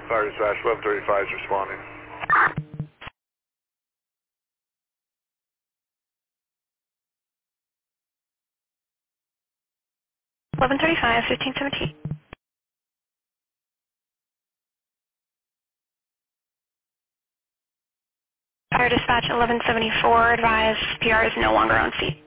Fire dispatch, 1135 is responding. 1135, 1517. Fire dispatch 1174, advise PR is no longer on scene.